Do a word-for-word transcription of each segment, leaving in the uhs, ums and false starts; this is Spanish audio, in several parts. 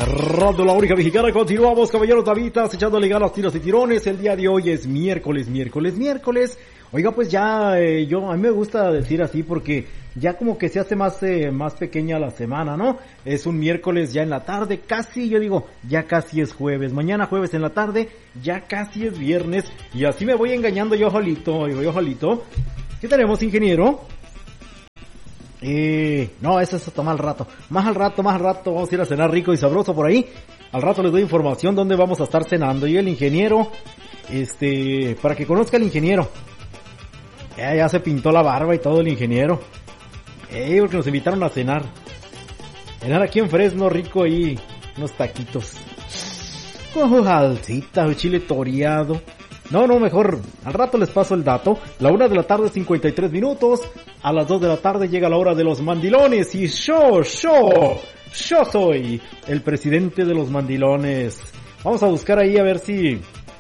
Radio La Única Mexicana, continuamos, caballeros Davitas, echándole ganas, tiros y tirones. El día de hoy es miércoles, miércoles, miércoles. Oiga, pues ya, eh, yo, a mí me gusta decir así porque ya como que se hace más, eh, más pequeña la semana, ¿no? Es un miércoles ya en la tarde, casi, yo digo, ya casi es jueves. Mañana jueves en la tarde, ya casi es viernes. Y así me voy engañando yo solito, yo solito. ¿Qué tenemos, ingeniero? Eh, no, eso es hasta más al rato. Más al rato, más al rato. Vamos a ir a cenar rico y sabroso por ahí. Al rato les doy información dónde vamos a estar cenando. Y el ingeniero, este, para que conozca el ingeniero. Ya, ya se pintó la barba y todo el ingeniero. Eh, porque nos invitaron a cenar. Cenar aquí en Fresno, rico ahí. Unos taquitos. Con salsita, chile toreado. No, no, mejor, al rato les paso el dato. La una de la tarde, cincuenta y tres minutos. A las dos de la tarde llega la hora de los mandilones. Y yo, yo, yo soy el presidente de los mandilones. Vamos a buscar ahí a ver si,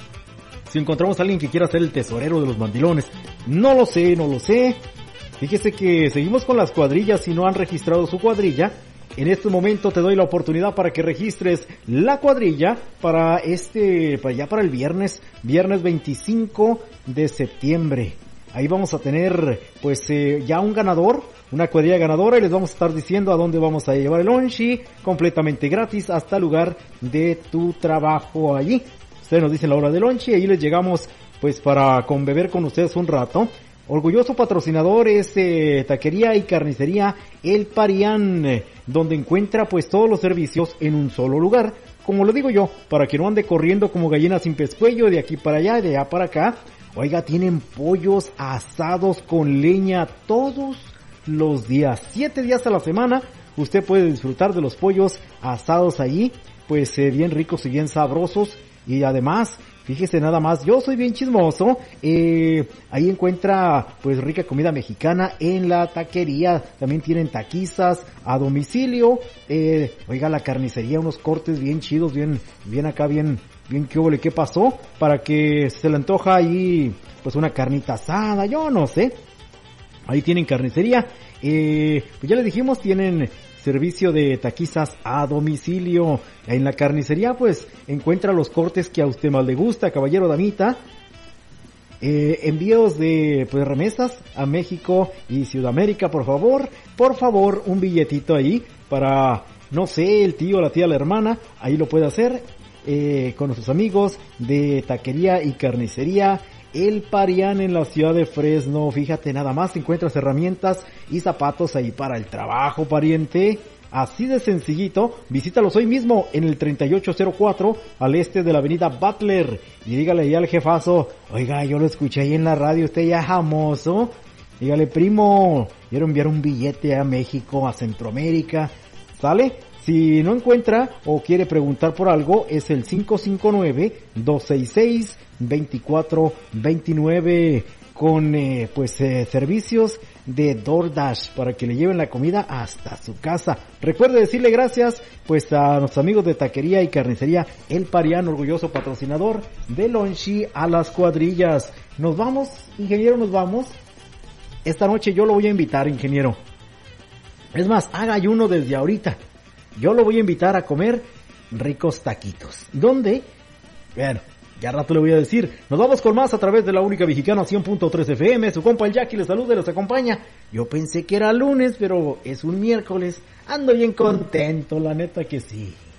si encontramos a alguien que quiera ser el tesorero de los mandilones. No lo sé, no lo sé. Fíjese que seguimos con las cuadrillas. Si no han registrado su cuadrilla, en este momento te doy la oportunidad para que registres la cuadrilla para este, para ya para el viernes, viernes veinticinco de septiembre. Ahí vamos a tener, pues, eh, ya un ganador, una cuadrilla ganadora, y les vamos a estar diciendo a dónde vamos a llevar el lonchi, completamente gratis, hasta el lugar de tu trabajo allí. Ustedes nos dicen la hora del lonchi, y ahí les llegamos, pues, para conbeber con ustedes un rato. Orgulloso patrocinador es eh, Taquería y Carnicería El Parián, eh, donde encuentra pues todos los servicios en un solo lugar. Como lo digo yo, para que no ande corriendo como gallina sin pescuello de aquí para allá y de allá para acá. Oiga, tienen pollos asados con leña todos los días, siete días a la semana. Usted puede disfrutar de los pollos asados allí, pues eh, bien ricos y bien sabrosos. Y además, fíjese nada más, yo soy bien chismoso, eh, ahí encuentra pues rica comida mexicana en la taquería, también tienen taquizas a domicilio, eh, oiga, la carnicería, unos cortes bien chidos, bien, bien acá, bien, bien qué huele, qué pasó, para que se le antoja ahí pues una carnita asada, yo no sé, ahí tienen carnicería, eh, pues ya les dijimos, tienen servicio de taquizas a domicilio. En la carnicería pues encuentra los cortes que a usted más le gusta, caballero, damita. Eh, envíos de pues remesas a México y Sudamérica, por favor. Por favor, un billetito ahí para, no sé, el tío, la tía, la hermana. Ahí lo puede hacer eh, con nuestros amigos de Taquería y Carnicería El Parián en la ciudad de Fresno. Fíjate nada más, encuentras herramientas y zapatos ahí para el trabajo, pariente. Así de sencillito, visítalos hoy mismo en el treinta y ocho cero cuatro al este de la avenida Butler. Y dígale ahí al jefazo, oiga, yo lo escuché ahí en la radio, usted ya es famoso. Dígale, primo, quiero enviar un billete a México, a Centroamérica. ¿Sale? Si no encuentra o quiere preguntar por algo, es el cinco cinco nueve, dos seis seis, dos cuatro dos nueve con eh, pues eh, servicios de DoorDash para que le lleven la comida hasta su casa. Recuerde decirle gracias pues a nuestros amigos de Taquería y Carnicería El Parián, orgulloso patrocinador de Lonchi a las cuadrillas. Nos vamos, ingeniero, nos vamos. Esta noche yo lo voy a invitar, ingeniero. Es más, haga ayuno desde ahorita. Yo lo voy a invitar a comer ricos taquitos. ¿Dónde? Bueno, ya rato le voy a decir. Nos vamos con más a través de La Única Mexicana cien punto tres F M. Su compa el Jackie les saluda y les acompaña. Yo pensé que era lunes, pero es un miércoles. Ando bien contento, la neta que sí.